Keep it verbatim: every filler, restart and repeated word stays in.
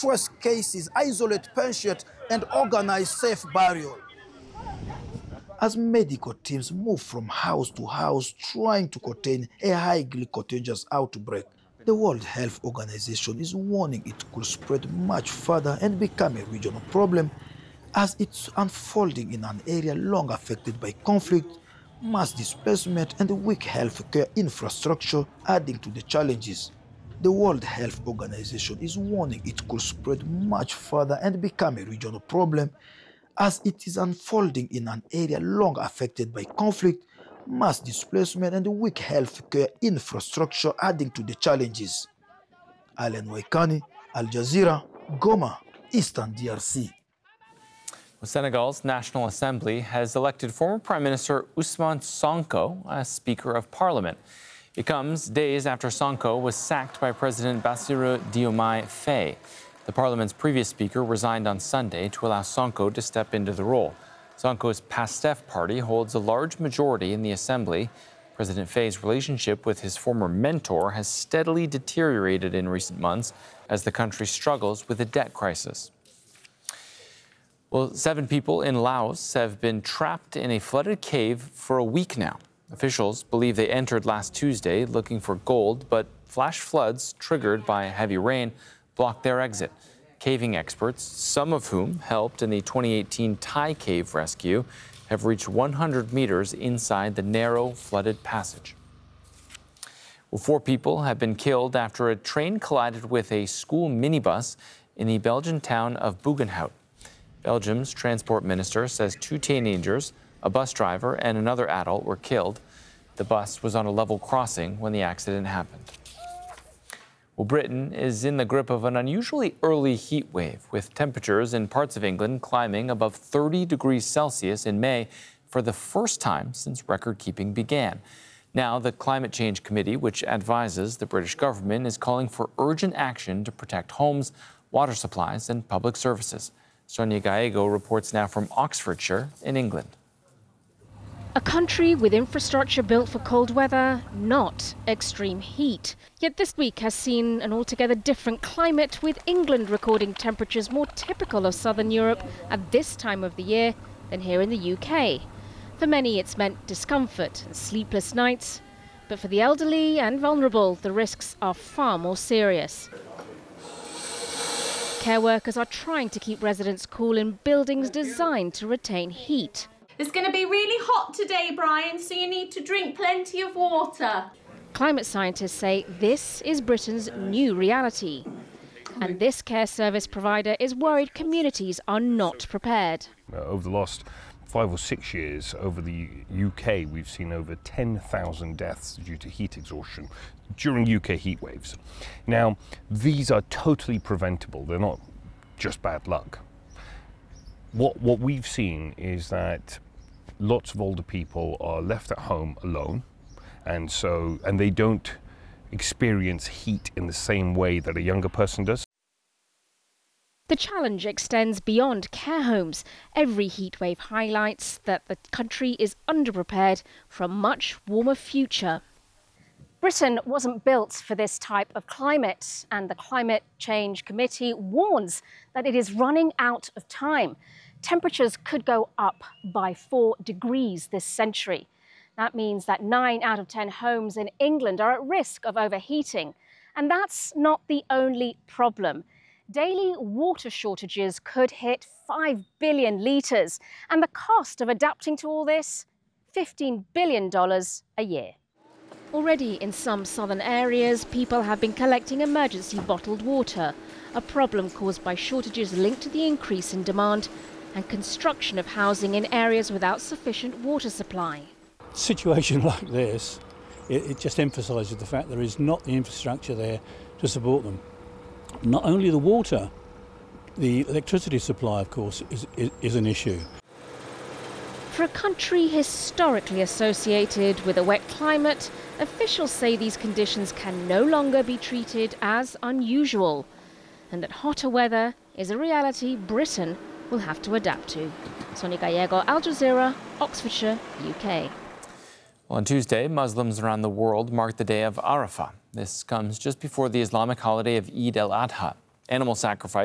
trace cases, isolate patients, and organize safe burial. As medical teams move from house to house trying to contain a highly contagious outbreak, the World Health Organization is warning it could spread much further and become a regional problem as it's unfolding in an area long affected by conflict, mass displacement, and weak healthcare infrastructure, adding to the challenges. The World Health Organization is warning it could spread much further and become a regional problem as it is unfolding in an area long affected by conflict, mass displacement, and weak healthcare infrastructure, adding to the challenges. Alan Waikani, Al Jazeera, Goma, Eastern D R C. Senegal's National Assembly has elected former Prime Minister Ousmane Sonko as Speaker of Parliament. It comes days after Sonko was sacked by President Bassirou Diomaye Faye. The Parliament's previous Speaker resigned on Sunday to allow Sonko to step into the role. Sonko's PASTEF party holds a large majority in the Assembly. President Faye's relationship with his former mentor has steadily deteriorated in recent months as the country struggles with a debt crisis. Well, seven people in Laos have been trapped in a flooded cave for a week now. Officials believe they entered last Tuesday looking for gold, but flash floods triggered by heavy rain blocked their exit. Caving experts, some of whom helped in the twenty eighteen Thai cave rescue, have reached one hundred meters inside the narrow, flooded passage. Well, four people have been killed after a train collided with a school minibus in the Belgian town of Buggenhout. Belgium's transport minister says two teenagers, a bus driver, and another adult were killed. The bus was on a level crossing when the accident happened. Well, Britain is in the grip of an unusually early heat wave, with temperatures in parts of England climbing above thirty degrees Celsius in May for the first time since record-keeping began. Now, the Climate Change Committee, which advises the British government, is calling for urgent action to protect homes, water supplies, and public services. Sonia Gallego reports now from Oxfordshire in England. A country with infrastructure built for cold weather, not extreme heat. Yet this week has seen an altogether different climate, with England recording temperatures more typical of southern Europe at this time of the year than here in the U K. For many, it's meant discomfort and sleepless nights. But for the elderly and vulnerable, the risks are far more serious. Care workers are trying to keep residents cool in buildings designed to retain heat. It's going to be really hot today, Brian, so you need to drink plenty of water. Climate scientists say this is Britain's new reality. And this care service provider is worried communities are not prepared. Uh, over the last five or six years, over the U K, we've seen over ten thousand deaths due to heat exhaustion during U K heat waves. Now, these are totally preventable. They're not just bad luck. What, what we've seen is that lots of older people are left at home alone, and so and they don't experience heat in the same way that a younger person does. The challenge extends beyond care homes. Every heatwave highlights that the country is underprepared for a much warmer future. Britain wasn't built for this type of climate, and the Climate Change Committee warns that it is running out of time. Temperatures could go up by four degrees this century. That means that nine out of ten homes in England are at risk of overheating. And that's not the only problem. Daily water shortages could hit five billion litres, and the cost of adapting to all this, fifteen billion dollars a year. Already in some southern areas, people have been collecting emergency bottled water, a problem caused by shortages linked to the increase in demand and construction of housing in areas without sufficient water supply. A situation like this, it, it just emphasises the fact there is not the infrastructure there to support them. Not only the water, the electricity supply, of course, is, is, is an issue. For a country historically associated with a wet climate, officials say these conditions can no longer be treated as unusual, and that hotter weather is a reality Britain will have to adapt to. Sonia Gallego, Al Jazeera, Oxfordshire, U K. Well, on Tuesday, Muslims around the world marked the day of Arafah. This comes just before the Islamic holiday of Eid al-Adha. Animal sacrifice